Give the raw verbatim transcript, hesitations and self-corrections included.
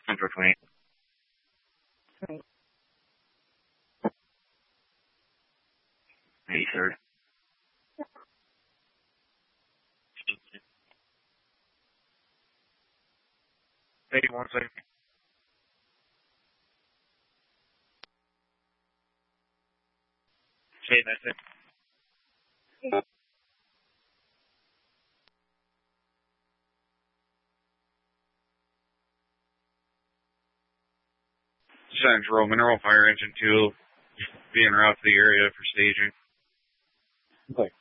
Central twenty. Right. eighty-third. eighty-one second. Shade, that's it. Central, Mineral Fire Engine two, being route to the area for staging. Okay.